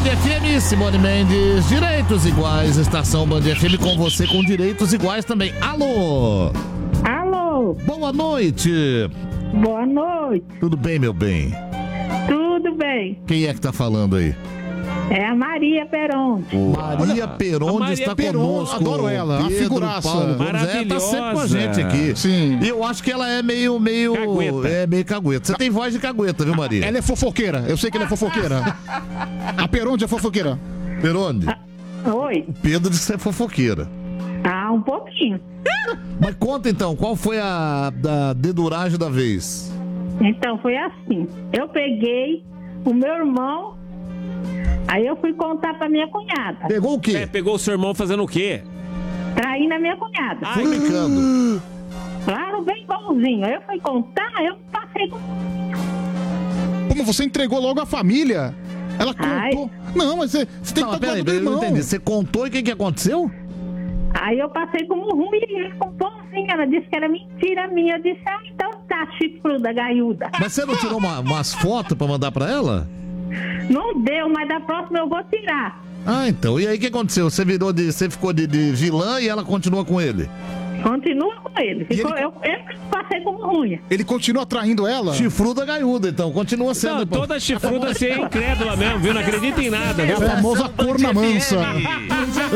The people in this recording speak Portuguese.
FM, Simone Mendes, direitos iguais, estação Band FM com você com direitos iguais também. Alô? Alô? Boa noite. Boa noite. Tudo bem, meu bem? Tudo bem. Quem é que tá falando aí? É a Maria Peronte. Maria Peronde está conosco. Adoro ela, a figuraça. Tá sempre com a gente aqui. Sim. E eu acho que ela é meio Cagueta. É meio cagueta. Você tem voz de cagueta, viu, Maria? Ela é fofoqueira, eu sei que ela é fofoqueira. A Peronde é fofoqueira. Peronde, Oi. o Pedro disse que você é fofoqueira. Ah, um pouquinho. Mas conta então, qual foi a da deduragem da vez? Então, foi assim. Eu peguei o meu irmão, aí eu fui contar pra minha cunhada. Pegou o quê? Pegou o seu irmão fazendo o quê? Traindo a minha cunhada. Ai, Brincando. Claro, bem bonzinho. Aí eu fui contar, eu passei com... Como você entregou logo a família? Ela Ai. contou. Não, mas você tem Não, que peraí, contar do eu não irmão. entendi. Você contou e o que aconteceu? Aí eu passei como ruim e ele com bonzinho. Ela disse que era mentira minha. Eu disse, ah, então tá, chifruda, gaiuda. Mas você não tirou umas fotos pra mandar pra ela? Não deu, mas da próxima eu vou tirar. Ah, então. E aí o que aconteceu? Você ficou de vilã e ela continua com ele? Continua com ele. Ficou, ele- eu passei como ruim. Ele continua traindo ela? Chifruda gaiuda, então. Continua sendo. Não, toda chifruda assim é incrédula mesmo, viu? Não acredita em nada, É viu? a famosa corna mansa.